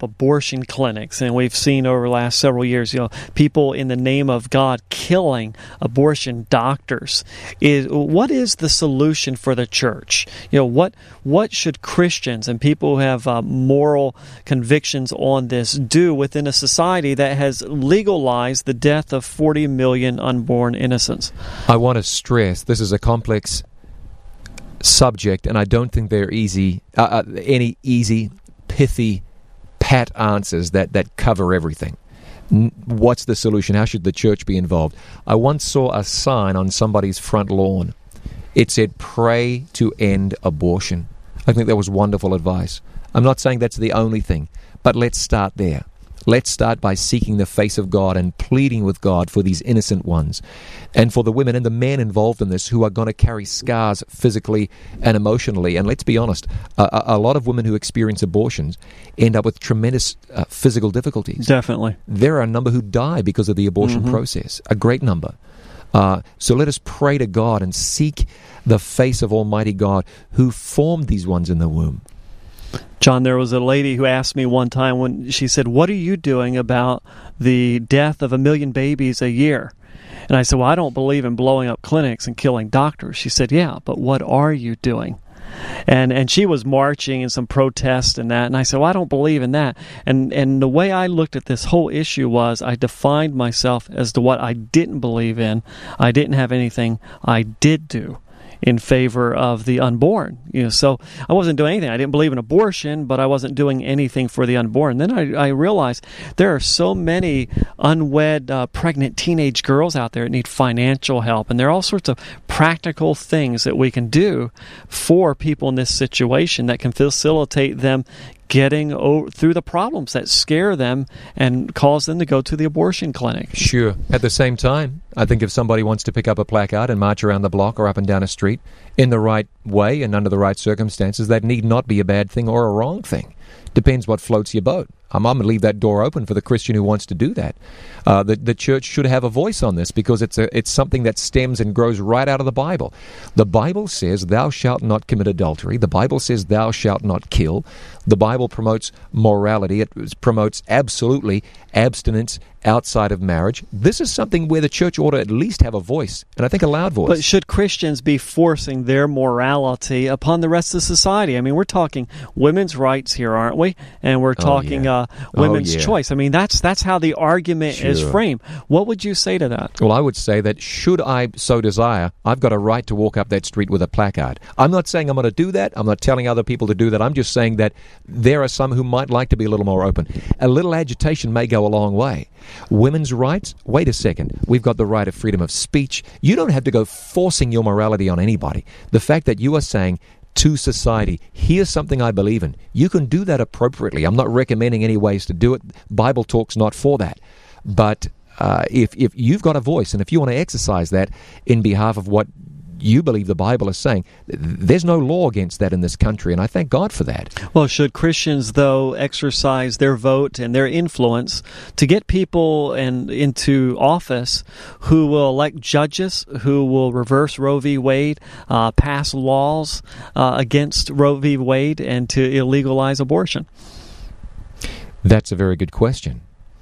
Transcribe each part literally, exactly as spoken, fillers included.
up abortion clinics, and we've seen over the last several years, you know, people in the name of God killing abortion doctors. Is what is the solution for the church? You know, what what should Christians and people who have uh, moral convictions on this do within a society that has legalized the death of forty million unborn innocents? I want to stress this is a complex subject, and I don't think there are easy, uh, uh, any easy, pithy, pat answers that, that cover everything. N- what's the solution? How should the church be involved? I once saw a sign on somebody's front lawn. It said, "Pray to end abortion." I think that was wonderful advice. I'm not saying that's the only thing, but let's start there. Let's start by seeking the face of God and pleading with God for these innocent ones, and for the women and the men involved in this who are going to carry scars physically and emotionally. And let's be honest, a, a lot of women who experience abortions end up with tremendous uh, physical difficulties. Definitely. There are a number who die because of the abortion mm-hmm. process, a great number. Uh, so let us pray to God and seek the face of Almighty God who formed these ones in the womb. John, there was a lady who asked me one time when she said, "What are you doing about the death of a million babies a year?" And I said, "Well, I don't believe in blowing up clinics and killing doctors." She said, "Yeah, but what are you doing?" And and she was marching in some protest and that. And I said, "Well, I don't believe in that." And and the way I looked at this whole issue was I defined myself as to what I didn't believe in. I didn't have anything I did do in favor of the unborn. You know, so I wasn't doing anything. I didn't believe in abortion, but I wasn't doing anything for the unborn. Then I, I realized there are so many unwed, uh, pregnant teenage girls out there that need financial help, and there are all sorts of practical things that we can do for people in this situation that can facilitate them getting over, through the problems that scare them and cause them to go to the abortion clinic. Sure. At the same time, I think if somebody wants to pick up a placard and march around the block or up and down a street in the right way and under the right circumstances, that need not be a bad thing or a wrong thing. Depends what floats your boat. I'm, I'm going to leave that door open for the Christian who wants to do that. Uh, the, the church should have a voice on this because it's a, it's something that stems and grows right out of the Bible. The Bible says, "Thou shalt not commit adultery." The Bible says, "Thou shalt not kill." The Bible promotes morality. It promotes absolutely abstinence outside of marriage. This is something where the church ought to at least have a voice, and I think a loud voice. But should Christians be forcing their morality upon the rest of society? I mean, we're talking women's rights here, aren't we? And we're talking oh, yeah. uh, women's oh, yeah. choice. I mean, that's that's how the argument Sure. is framed. What would you say to that? Well, I would say that should I so desire, I've got a right to walk up that street with a placard. I'm not saying I'm going to do that. I'm not telling other people to do that. I'm just saying that there are some who might like to be a little more open. A little agitation may go a long way. Women's rights? Wait a second. We've got the right of freedom of speech. You don't have to go forcing your morality on anybody. The fact that you are saying to society, here's something I believe in, you can do that appropriately. I'm not recommending any ways to do it. Bible talk's not for that. But uh, if, if you've got a voice and if you want to exercise that in behalf of what you believe the Bible is saying, there's no law against that in this country, and I thank God for that. Well, should Christians, though, exercise their vote and their influence to get people in, into office who will elect judges, who will reverse Roe v. Wade, uh, pass laws uh, against Roe v. Wade, and to illegalize abortion? That's a very good question.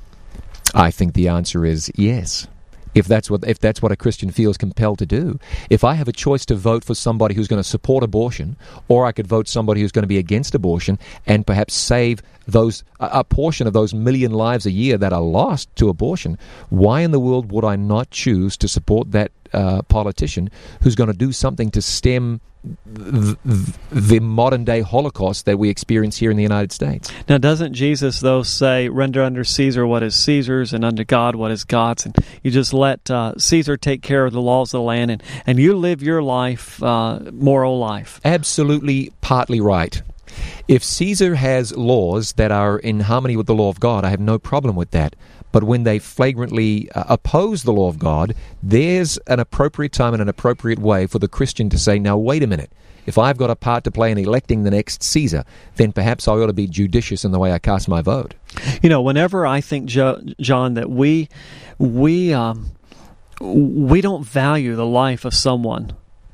I think the answer is yes. If that's what if that's what a Christian feels compelled to do. If I have a choice to vote for somebody who's going to support abortion, or I could vote somebody who's going to be against abortion and perhaps save those a, a portion of those million lives a year that are lost to abortion, why in the world would I not choose to support that uh, politician who's going to do something to stem the, the modern-day Holocaust that we experience here in the United States? Now, doesn't Jesus, though, say, "Render unto Caesar what is Caesar's, and unto God what is God's"? And you just let uh, Caesar take care of the laws of the land, and, and you live your life, uh, moral life. Absolutely, partly right. If Caesar has laws that are in harmony with the law of God, I have no problem with that. But when they flagrantly uh, oppose the law of God, there's an appropriate time and an appropriate way for the Christian to say, now, wait a minute. If I've got a part to play in electing the next Caesar, then perhaps I ought to be judicious in the way I cast my vote. You know, whenever I think, jo- John, that we we um, we don't value the life of someone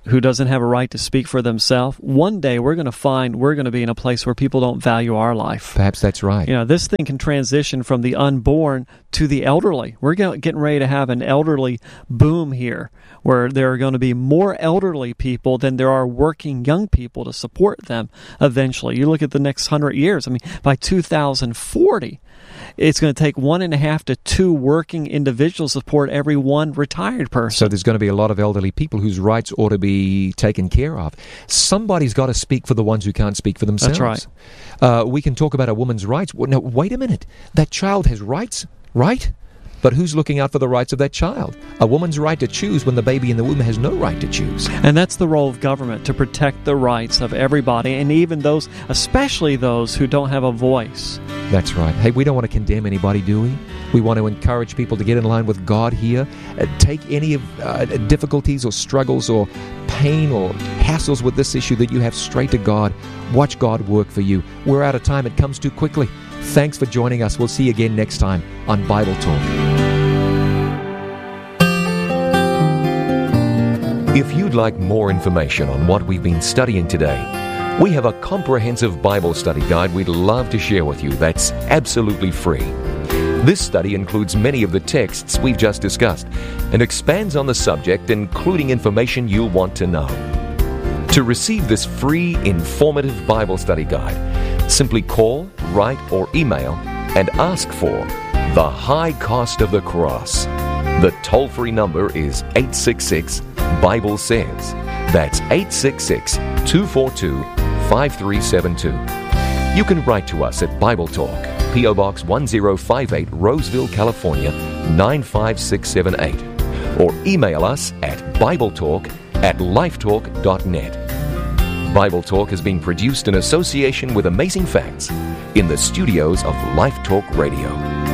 who doesn't have a right to speak for themselves, one day we're going to find we're going to be in a place where people don't value our life. Perhaps that's right. You know, this thing can transition from the unborn to the elderly. We're getting ready to have an elderly boom here, where there are going to be more elderly people than there are working young people to support them eventually. You look at the next hundred years, I mean, by two thousand forty, it's going to take one and a half to two working individuals to support every one retired person. So there's going to be a lot of elderly people whose rights ought to be taken care of. Somebody's got to speak for the ones who can't speak for themselves. That's right. Uh, we can talk about a woman's rights. Well, no, wait a minute. That child has rights, right? But who's looking out for the rights of that child? A woman's right to choose when the baby in the womb has no right to choose. And that's the role of government, to protect the rights of everybody, and even those, especially those who don't have a voice. That's right. Hey, we don't want to condemn anybody, do we? We want to encourage people to get in line with God here. Uh, take any of uh, difficulties or struggles or pain or hassles with this issue that you have straight to God. Watch God work for you. We're out of time. It comes too quickly. Thanks for joining us. We'll see you again next time on Bible Talk. If you'd like more information on what we've been studying today, we have a comprehensive Bible study guide we'd love to share with you that's absolutely free. This study includes many of the texts we've just discussed and expands on the subject, including information you'll want to know. To receive this free, informative Bible study guide, simply call, write, or email and ask for The High Cost of the Cross. The toll-free number is eight six six, Bible Says. That's eight six six, two four two, five three seven two. You can write to us at Bible Talk, P O Box one zero five eight, Roseville, California, nine five six seven eight. Or email us at BibleTalk at lifetalk dot net. Bible Talk has been produced in association with Amazing Facts in the studios of Life Talk Radio.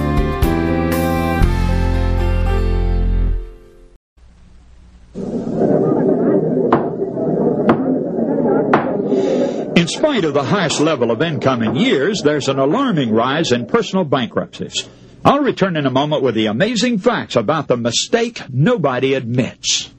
In spite of the highest level of income in years, there's an alarming rise in personal bankruptcies. I'll return in a moment with the amazing facts about the mistake nobody admits.